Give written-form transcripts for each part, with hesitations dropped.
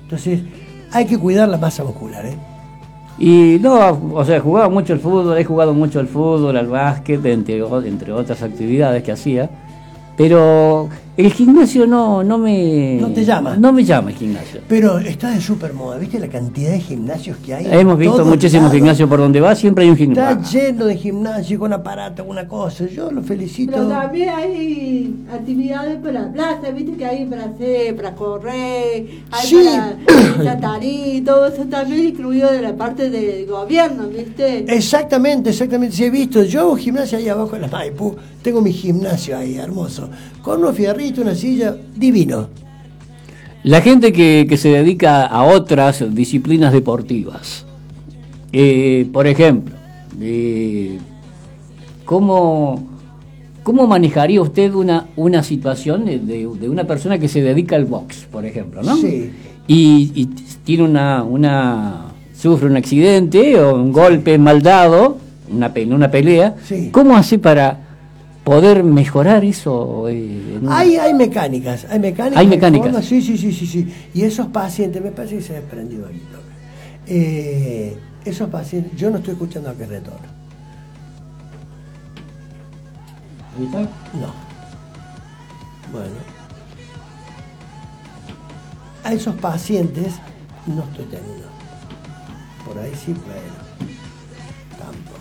Entonces, hay que cuidar la masa muscular, ¿eh? Y no, o sea, jugaba mucho al fútbol, he jugado mucho al fútbol, al básquet, entre otras actividades que hacía. Pero el gimnasio no me... ¿No te llama? No me llama el gimnasio. Pero está de súper moda, ¿viste la cantidad de gimnasios que hay? Hemos visto muchísimos gimnasios por donde va, siempre hay un gimnasio. Está lleno de gimnasio con aparato, alguna cosa. Yo lo felicito. Pero también hay actividades para la plaza, ¿viste? Que hay para hacer, para correr, hay Sí. para tarí, todo eso también incluido de la parte del gobierno, ¿viste? Exactamente, sí he visto. Yo hago gimnasia ahí abajo en la Maipú. Tengo mi gimnasio ahí, hermoso. Con unos fierritos, una silla, divino. La gente que se dedica a otras disciplinas deportivas, por ejemplo, ¿cómo manejaría usted una situación de una persona que se dedica al box, por ejemplo, ¿no? Sí. Y tiene sufre un accidente o un golpe mal dado, una pelea. Sí. ¿Cómo hace para poder mejorar eso? Hay mecánicas. Hay mecánicas. Formas, sí. Y esos pacientes, me parece que se ha desprendido aquí. Esos pacientes, yo no estoy escuchando a que retorno. No. Bueno. A esos pacientes no estoy teniendo. Por ahí sí, bueno. Tampoco.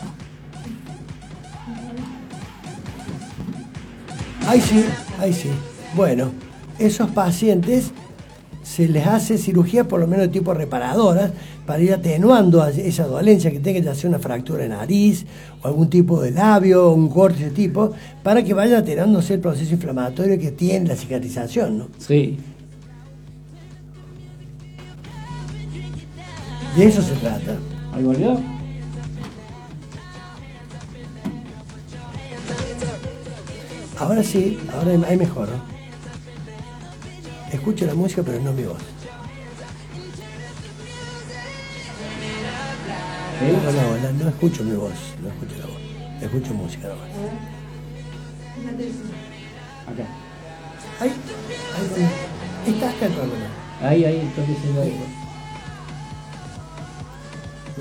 Ahí sí. Bueno, esos pacientes se les hace cirugía por lo menos de tipo reparadoras para ir atenuando esa dolencia que tenga, ya sea una fractura de nariz o algún tipo de labio o un corte de ese tipo, para que vaya atenuándose el proceso inflamatorio que tiene la cicatrización, ¿no? Sí. De eso se trata. ¿Ahí volvió? Ahora sí, ahora hay mejor, ¿no? Escucho la música, pero no mi voz. Hola, no escucho mi voz, no escucho la voz. Escucho música nomás. Acá. Ahí, está acá el problema. Ahí, entonces se lo digo. No.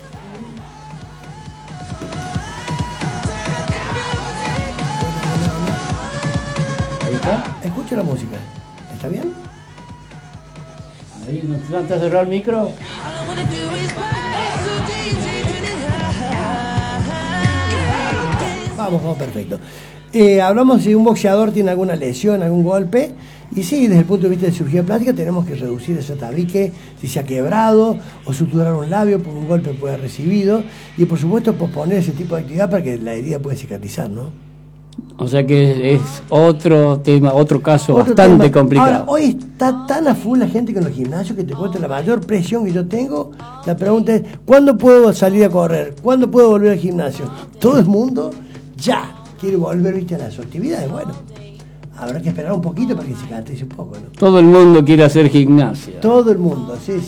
Ahí está. Escucho la música. ¿Está bien? Ahí, ¿no te has cerrado el micro? Vamos, perfecto. Hablamos si un boxeador tiene alguna lesión, algún golpe, y sí, desde el punto de vista de cirugía plástica tenemos que reducir ese tabique si se ha quebrado o suturar un labio por un golpe que pueda haber recibido, y por supuesto posponer ese tipo de actividad para que la herida pueda cicatrizar, ¿no? O sea que es otro tema, otro caso bastante complicado. Ahora, hoy está tan a full la gente con los gimnasios que te cuento la mayor presión que yo tengo. La pregunta es, ¿cuándo puedo salir a correr? ¿Cuándo puedo volver al gimnasio? Todo el mundo ya quiere volver, ¿viste?, a las actividades. Bueno, habrá que esperar un poquito para que cicatrice un poco, ¿no? Todo el mundo quiere hacer gimnasia. Todo el mundo, sí.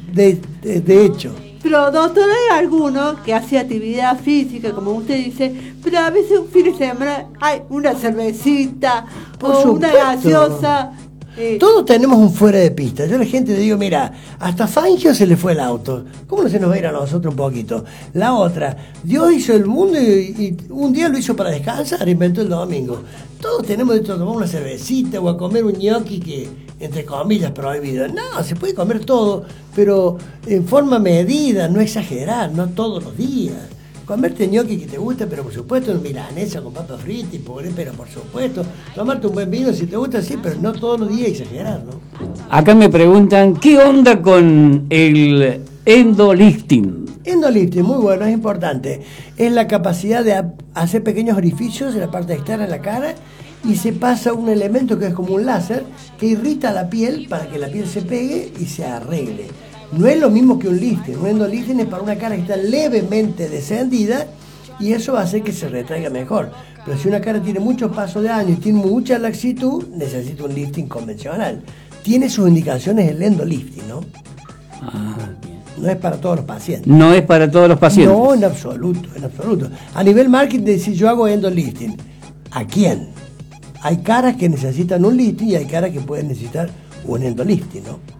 De hecho. Pero doctor, hay algunos que hace actividad física, como usted dice, pero a veces un fin de semana hay una cervecita Por o supuesto. una gaseosa. Todos tenemos un fuera de pista. Yo a la gente le digo, mira, hasta Fangio se le fue el auto. ¿Cómo no se nos va a ir a nosotros un poquito? La otra, Dios hizo el mundo y un día lo hizo para descansar, inventó el domingo. Todos tenemos de tomar una cervecita o a comer un gnocchi que, entre comillas, prohibido. No, se puede comer todo, pero en forma medida, no exagerar, no todos los días. Comerte gnocchi que te gusta, pero por supuesto en milanesa con papas fritas y pobre, pero por supuesto. Tomarte un buen vino si te gusta, sí, pero no todos los días exagerar, ¿no? Acá me preguntan, ¿qué onda con el endolifting? Endolifting, muy bueno, es importante. Es la capacidad de hacer pequeños orificios en la parte externa de la cara y se pasa un elemento que es como un láser que irrita la piel para que la piel se pegue y se arregle. No es lo mismo que un lifting. Un endolifting es para una cara que está levemente descendida y eso va a hacer que se retraiga mejor. Pero si una cara tiene muchos pasos de año y tiene mucha laxitud, necesita un lifting convencional. Tiene sus indicaciones el endolifting, ¿no? Bien. No es para todos los pacientes. No es para todos los pacientes. No, en absoluto, en absoluto. A nivel marketing, decir yo hago endolifting. ¿A quién? Hay caras que necesitan un lifting y hay caras que pueden necesitar un endolifting, ¿no?